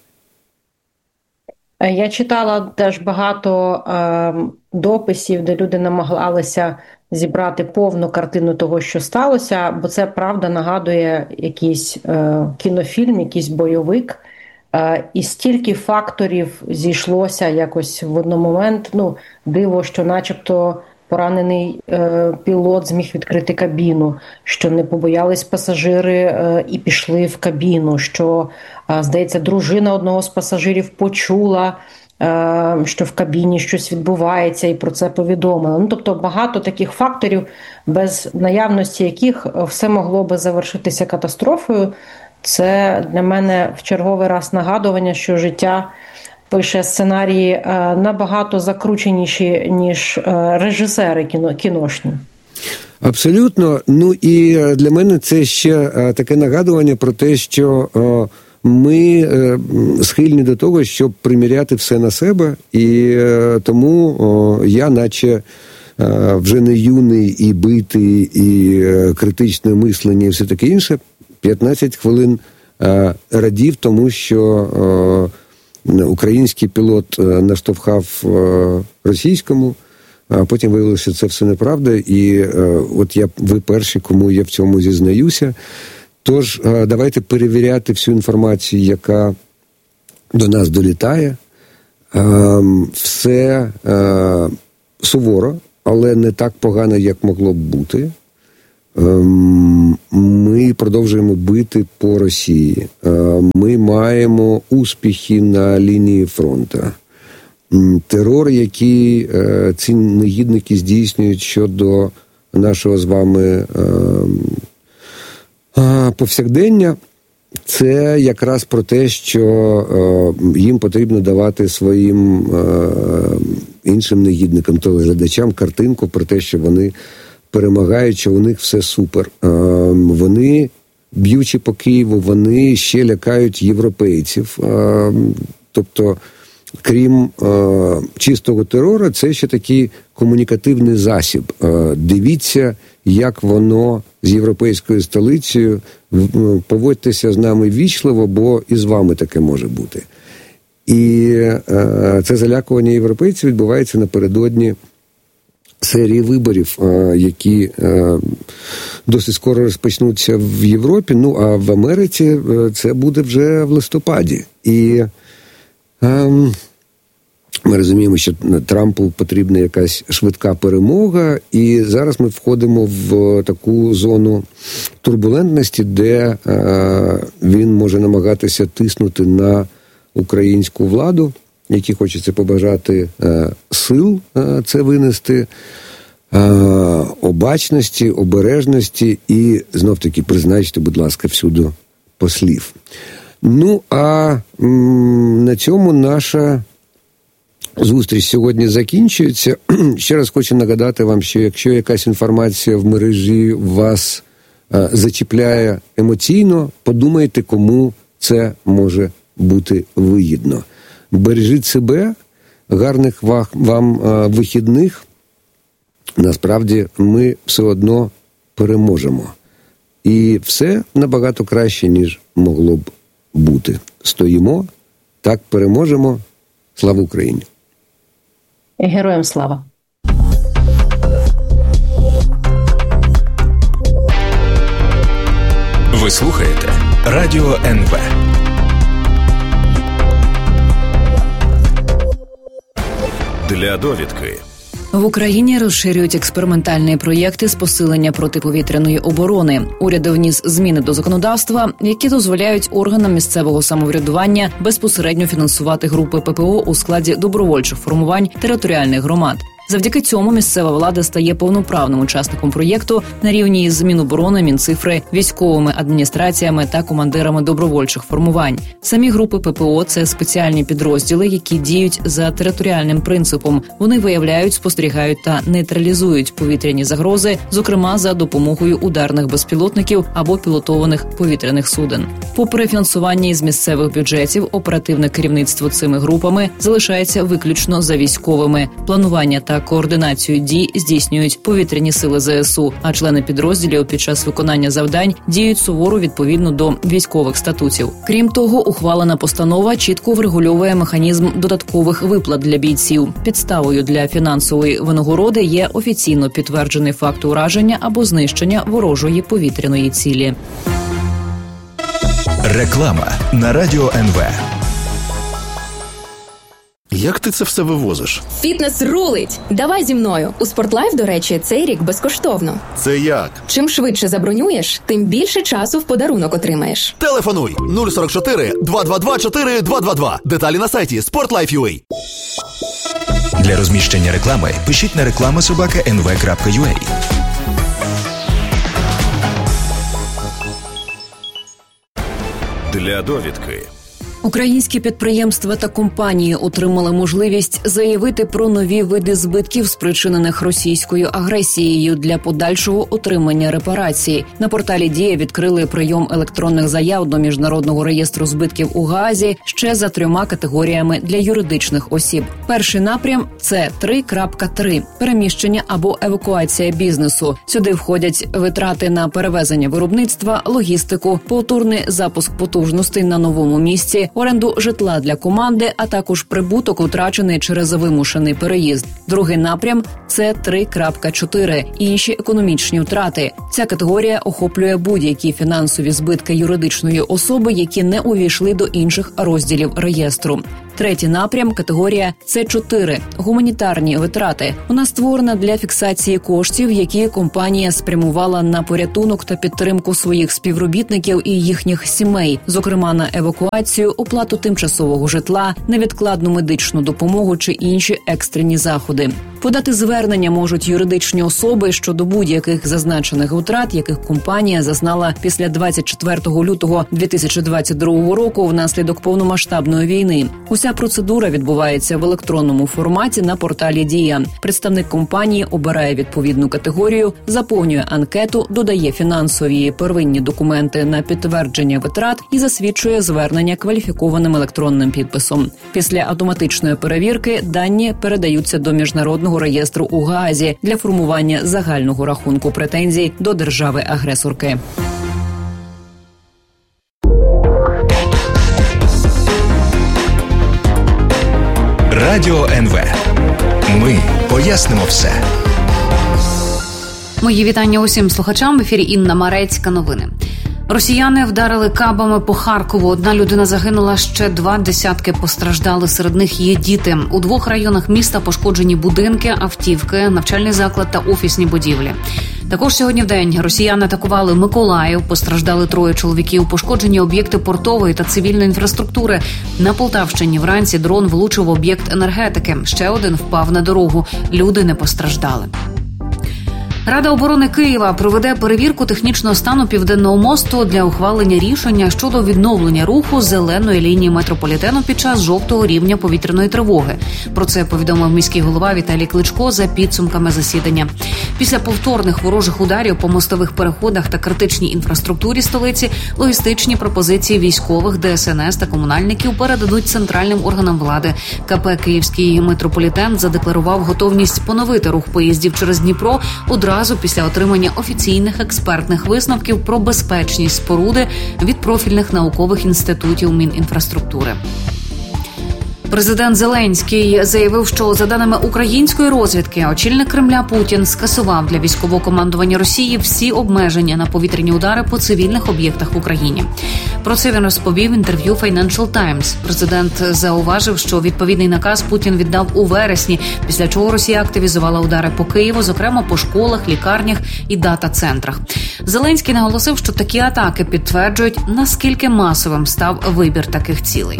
Я читала теж багато е, дописів, де люди намагалися зібрати повну картину того, що сталося, бо це, правда, нагадує якийсь е, кінофільм, якийсь бойовик. Е, і стільки факторів зійшлося якось в один момент. Ну, диво, що начебто поранений е, пілот зміг відкрити кабіну, що не побоялись пасажири е, і пішли в кабіну, що, е, здається, дружина одного з пасажирів почула, е, що в кабіні щось відбувається, і про це повідомила. Ну, тобто багато таких факторів, без наявності яких все могло би завершитися катастрофою. Це для мене в черговий раз нагадування, що життя пише сценарії набагато закрученіші, ніж режисери кіно, кіношні. Абсолютно. Ну і для мене це ще таке нагадування про те, що ми схильні до того, щоб приміряти все на себе, і тому я, наче вже не юний і битий, і критичне мислення, і все таке інше, п'ятнадцять хвилин радів тому, що український пілот наштовхав російському, а потім виявилося, що це все неправда. І от я, ви перші, кому я в цьому зізнаюся. Тож давайте перевіряти всю інформацію, яка до нас долітає. Все суворо, але не так погано, як могло б бути. Ми продовжуємо бити по Росії. Ми маємо успіхи на лінії фронту. Терор, який ці негідники здійснюють щодо нашого з вами повсякдення, це якраз про те, що їм потрібно давати своїм іншим негідникам, телеглядачам картинку про те, що вони перемагають, що у них все супер. Вони, б'ючи по Києву, вони ще лякають європейців. Тобто, крім чистого терору, це ще такий комунікативний засіб. Дивіться, як воно з європейською столицею, поводьтеся з нами ввічливо, бо і з вами таке може бути. І це залякування європейців відбувається напередодні серії виборів, які досить скоро розпочнуться в Європі, ну а в Америці це буде вже в листопаді. І ми розуміємо, що Трампу потрібна якась швидка перемога, і зараз ми входимо в таку зону турбулентності, де він може намагатися тиснути на українську владу, які хочеться побажати сил це винести, обачності, обережності і, знов-таки, призначте, будь ласка, всюди послів. Ну, а на цьому наша зустріч сьогодні закінчується. Ще раз хочу нагадати вам, що якщо якась інформація в мережі вас зачіпляє емоційно, подумайте, кому це може бути вигідно. Бережіть себе, гарних вам вихідних. Насправді, ми все одно переможемо. І все набагато краще, ніж могло б бути. Стоїмо, так переможемо. Слава Україні! Героям слава! Ви слухаєте Радіо ен ве. Для довідки. В Україні розширюють експериментальні проєкти з посилення протиповітряної оборони. Уряд вніс зміни до законодавства, які дозволяють органам місцевого самоврядування безпосередньо фінансувати групи ППО у складі добровольчих формувань територіальних громад. Завдяки цьому місцева влада стає повноправним учасником проєкту на рівні із Міноборони, Мінцифри, військовими адміністраціями та командирами добровольчих формувань. Самі групи ППО – це спеціальні підрозділи, які діють за територіальним принципом. Вони виявляють, спостерігають та нейтралізують повітряні загрози, зокрема за допомогою ударних безпілотників або пілотованих повітряних суден. Попри фінансування із місцевих бюджетів, оперативне керівництво цими групами залишається виключно за військовими. Планування та координацію дій здійснюють повітряні сили зе ес у, а члени підрозділів під час виконання завдань діють суворо відповідно до військових статутів. Крім того, ухвалена постанова чітко врегульовує механізм додаткових виплат для бійців. Підставою для фінансової винагороди є офіційно підтверджений факт ураження або знищення ворожої повітряної цілі. Реклама на Радіо ен ве. Як ти це все вивозиш? Фітнес рулить! Давай зі мною. У Спортлайф, до речі, цей рік безкоштовно. Це як? Чим швидше забронюєш, тим більше часу в подарунок отримаєш. Телефонуй нуль сорок чотири два два два чотири два два два. Деталі на сайті спортлайф крапка ю а. Для розміщення реклами пишіть на реклама собака ен ве крапка ю а. Для довідки. Українські підприємства та компанії отримали можливість заявити про нові види збитків, спричинених російською агресією, для подальшого отримання репарацій. На порталі «Дія» відкрили прийом електронних заяв до Міжнародного реєстру збитків у Гаазі ще за трьома категоріями для юридичних осіб. Перший напрям – це три крапка три – переміщення або евакуація бізнесу. Сюди входять витрати на перевезення виробництва, логістику, повторний запуск потужностей на новому місці, оренду житла для команди, а також прибуток, утрачений через вимушений переїзд. Другий напрям – це три крапка чотири – інші економічні втрати. Ця категорія охоплює будь-які фінансові збитки юридичної особи, які не увійшли до інших розділів реєстру. Третій напрям – категорія С чотири – гуманітарні витрати. Вона створена для фіксації коштів, які компанія спрямувала на порятунок та підтримку своїх співробітників і їхніх сімей, зокрема на евакуацію, оплату тимчасового житла, невідкладну медичну допомогу чи інші екстрені заходи. Подати звернення можуть юридичні особи щодо будь-яких зазначених витрат, яких компанія зазнала після двадцять четвертого лютого дві тисячі двадцять другого року внаслідок повномасштабної війни. Уся процедура відбувається в електронному форматі на порталі «Дія». Представник компанії обирає відповідну категорію, заповнює анкету, додає фінансові первинні документи на підтвердження витрат і засвідчує звернення кваліфікованим електронним підписом. Після автоматичної перевірки дані передаються до міжнародного реєстру у Гаазі для формування загального рахунку претензій до держави-агресорки. Радіо ен ве. Ми пояснимо все. Мої вітання усім слухачам. В ефірі Інна Марецька. Новини. Росіяни вдарили кабами по Харкову. Одна людина загинула, ще два десятки постраждали. Серед них є діти. У двох районах міста пошкоджені будинки, автівки, навчальний заклад та офісні будівлі. Також сьогодні вдень росіяни атакували Миколаїв. Постраждали троє чоловіків. Пошкоджені об'єкти портової та цивільної інфраструктури. На Полтавщині вранці дрон влучив в об'єкт енергетики. Ще один впав на дорогу. Люди не постраждали. Рада оборони Києва проведе перевірку технічного стану Південного мосту для ухвалення рішення щодо відновлення руху зеленої лінії метрополітену під час жовтого рівня повітряної тривоги. Про це повідомив міський голова Віталій Кличко за підсумками засідання. Після повторних ворожих ударів по мостових переходах та критичній інфраструктурі столиці логістичні пропозиції військових, де ес ен ес та комунальників передадуть центральним органам влади. ка пе «Київський метрополітен» задекларував готовність поновити рух поїздів через Дніпро одразу Разу після отримання офіційних експертних висновків про безпечність споруди від профільних наукових інститутів Мінінфраструктури. Президент Зеленський заявив, що за даними української розвідки, очільник Кремля Путін скасував для військового командування Росії всі обмеження на повітряні удари по цивільних об'єктах в Україні. Про це він розповів в інтерв'ю Financial Times. Президент зауважив, що відповідний наказ Путін віддав у вересні, після чого Росія активізувала удари по Києву, зокрема по школах, лікарнях і дата-центрах. Зеленський наголосив, що такі атаки підтверджують, наскільки масовим став вибір таких цілей.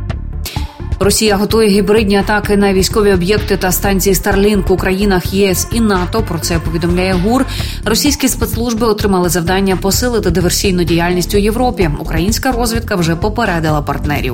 Росія готує гібридні атаки на військові об'єкти та станції Starlink у країнах є ес і НАТО. Про це повідомляє ГУР. Російські спецслужби отримали завдання посилити диверсійну діяльність у Європі. Українська розвідка вже попередила партнерів.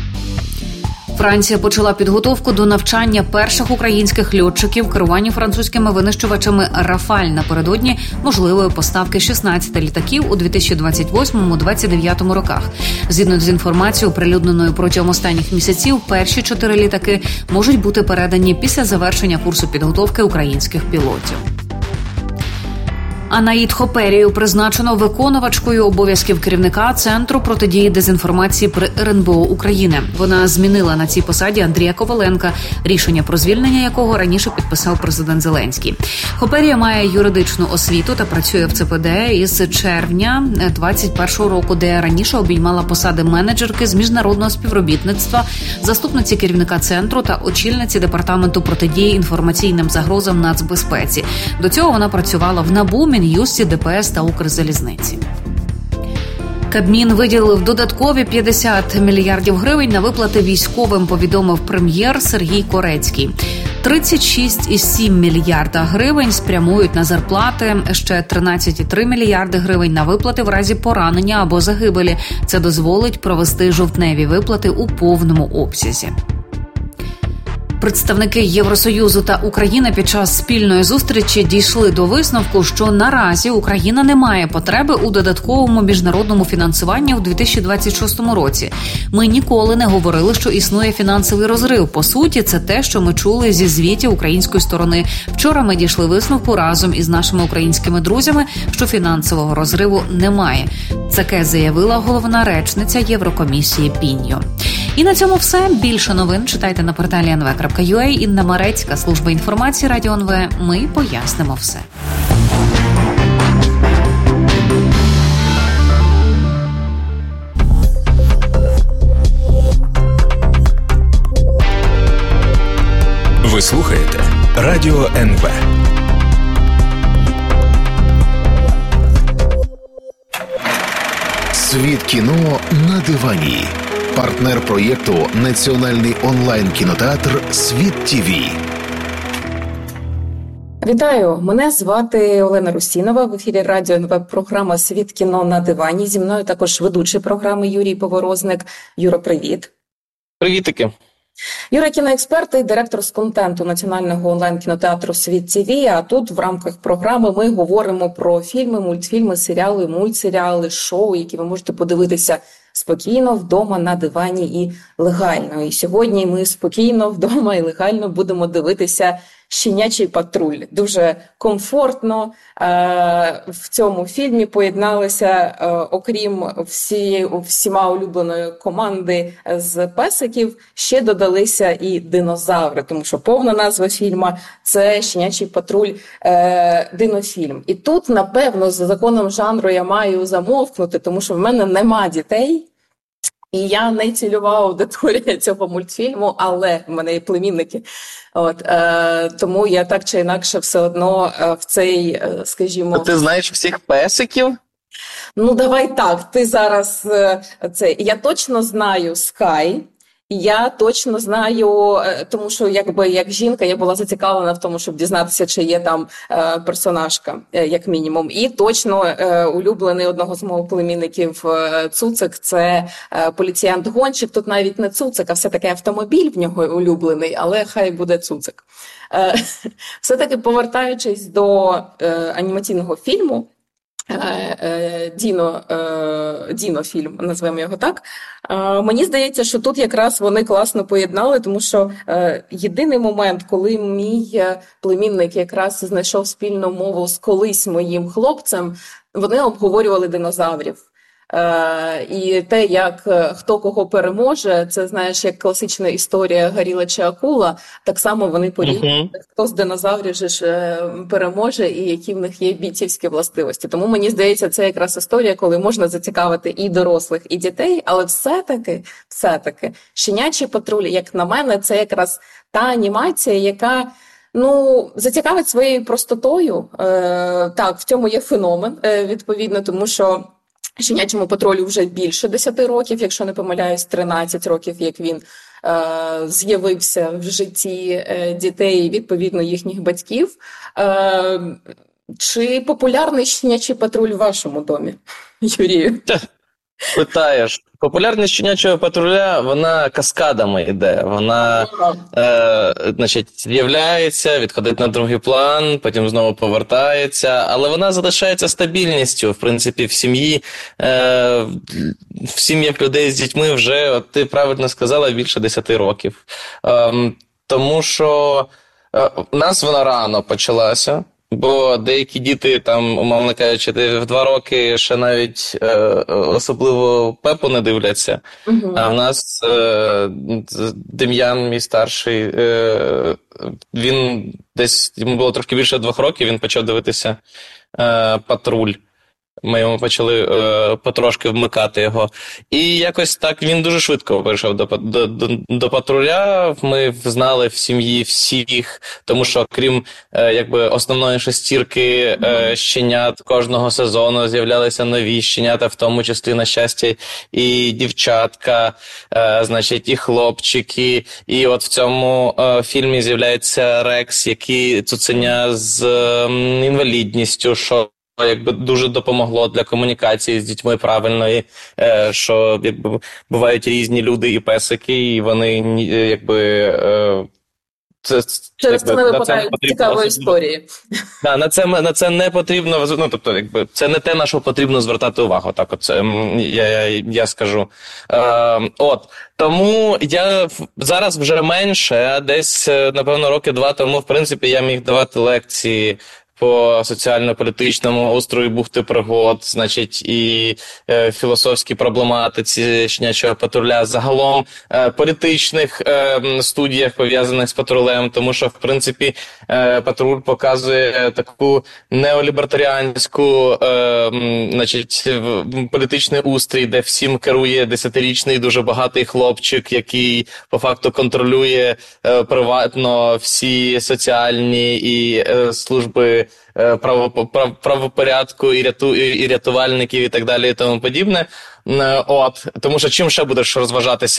Франція почала підготовку до навчання перших українських льотчиків керуванню французькими винищувачами «Рафаль» напередодні можливої поставки шістнадцяти літаків у дві тисячі двадцять восьмому - двадцять дев'ятому роках. Згідно з інформацією, оприлюдненою протягом останніх місяців, перші чотири літаки можуть бути передані після завершення курсу підготовки українських пілотів. Анаїд Хоперію призначено виконувачкою обов'язків керівника Центру протидії дезінформації при ер ен бе о України. Вона змінила на цій посаді Андрія Коваленка, рішення про звільнення якого раніше підписав президент Зеленський. Хоперія має юридичну освіту та працює в це пе де із червня двадцять першого року, де раніше обіймала посади менеджерки з міжнародного співробітництва, заступниці керівника центру та очільниці департаменту протидії інформаційним загрозам нацбезпеці. До цього вона працювала в НАБУ, Мін'юсті, де пе ес та Укрзалізниці. Кабмін виділив додаткові п'ятдесят мільярдів гривень на виплати військовим, повідомив прем'єр Сергій Корецький. тридцять шість цілих сім мільярда гривень спрямують на зарплати, ще тринадцять цілих три мільярди гривень на виплати в разі поранення або загибелі. Це дозволить провести жовтневі виплати у повному обсязі. Представники Євросоюзу та України під час спільної зустрічі дійшли до висновку, що наразі Україна не має потреби у додатковому міжнародному фінансуванні у дві тисячі двадцять шостому році. Ми ніколи не говорили, що існує фінансовий розрив. По суті, це те, що ми чули зі звітів української сторони. Вчора ми дійшли висновку разом із нашими українськими друзями, що фінансового розриву немає. Таке заявила головна речниця Єврокомісії Піньо. І на цьому все. Більше новин читайте на порталі ен ве крапка ю а. Інна Марецька, служба інформації Радіо ен ве. Ми пояснимо все. Ви слухаєте Радіо ен ве. Світ кіно на дивані. Партнер проєкту – національний онлайн-кінотеатр «Світ ТІВІ». Вітаю! Мене звати Олена Русінова. В ефірі Радіо ен ве програма «Світ кіно на дивані». Зі мною також ведучий програми Юрій Поворозник. Юро, привіт! Привітики! Юра – кіноексперт і директор з контенту національного онлайн-кінотеатру «Світ ТІВІ». А тут в рамках програми ми говоримо про фільми, мультфільми, серіали, мультсеріали, шоу, які ви можете подивитися спокійно, вдома, на дивані і легально. І сьогодні ми спокійно, вдома і легально будемо дивитися «Щенячий патруль». Дуже комфортно е- в цьому фільмі поєдналися, е- окрім всі, всіма улюбленої команди з песиків, ще додалися і динозаври, тому що повна назва фільму – це «Щенячий патруль. Е- динофільм». І тут, напевно, за законом жанру я маю замовкнути, тому що в мене нема дітей. І я не цільова аудиторія цього мультфільму, але в мене є племінники. От, е, тому я так чи інакше все одно е, в цей, е, скажімо... Ти знаєш всіх песиків? Ну, давай так, ти зараз... Е, це, я точно знаю Скай. Я точно знаю, тому що якби як жінка я була зацікавлена в тому, щоб дізнатися, чи є там е, персонажка, е, як мінімум. І точно е, улюблений одного з моїх племінників е, Цуцик – це е, поліціянт-гонщик. Тут навіть не Цуцик, а все-таки автомобіль в нього улюблений, але хай буде Цуцик. Е, все-таки повертаючись до е, анімаційного фільму, Діно, Діно фільм, назвемо його так. Мені здається, що тут якраз вони класно поєднали, тому що єдиний момент, коли мій племінник якраз знайшов спільну мову з колись моїм хлопцем, вони обговорювали динозаврів. Uh, і те, як хто кого переможе, це, знаєш, як класична історія «Горіла чи акула», так само вони порівнюють, uh-huh. хто з динозаврів же ж переможе і які в них є бійцівські властивості. Тому, мені здається, це якраз історія, коли можна зацікавити і дорослих, і дітей, але все-таки, все-таки, «Щенячий патруль», як на мене, це якраз та анімація, яка... Ну, зацікавить своєю простотою. Е, так, в цьому є феномен, е, відповідно, тому що «Щенячому патрулю» вже більше десяти років, якщо не помиляюсь, тринадцять років, як він е, з'явився в житті е, дітей, відповідно, їхніх батьків. Е, чи популярний «Щенячий патруль» в вашому домі, Юрію? Питаєш. Популярність «Щенячого патруля», вона каскадами йде. Вона, е, значить, з'являється, відходить на другий план, потім знову повертається, але вона залишається стабільністю, в принципі, в сім'ї, е, в сім'ях людей з дітьми вже, от ти правильно сказала, більше десяти років. Е, тому що е, у нас вона рано почалася. Бо деякі діти, там, умовно кажучи, в два роки ще навіть е, особливо Пепу не дивляться. Uh-huh. А в нас е, Дем'ян, мій старший, е, він десь, йому було трошки більше двох років, він почав дивитися е, «Патруль». Ми йому почали е, потрошки вмикати його. І якось так він дуже швидко перейшов до, до, до, до «Патруля». Ми знали в сім'ї всіх, тому що крім е, якби основної шестірки е, щенят кожного сезону з'являлися нові щенята, в тому числі, на щастя, і дівчатка, е, значить, і хлопчики. І от в цьому е, фільмі з'являється Рекс, який цуценя з е, інвалідністю, що якби дуже допомогло для комунікації з дітьми правильної, що якби бувають різні люди і песики, і вони якби це, через це не випадають цікавої історії. Да, на це на це не потрібно, ну тобто, якби це не те, на що потрібно звертати увагу. Так, от це я, я, я скажу. Е, от тому я зараз вже менше, а десь напевно роки два тому, в принципі, я міг давати лекції по соціально-політичному устрою бухти пригод, значить, і е, філософській проблематиці щенячого патруля, загалом е, політичних е, студіях, пов'язаних з патрулем, тому що, в принципі, е, патруль показує таку неолібертаріанську, е, значить, політичний устрій, де всім керує десятирічний дуже багатий хлопчик, який по факту контролює е, приватно всі соціальні і е, служби е, право, прав, правопорядку і, ряту, і рятувальників і так далі і тому подібне. Е, от, тому що чим ще будеш розважатися?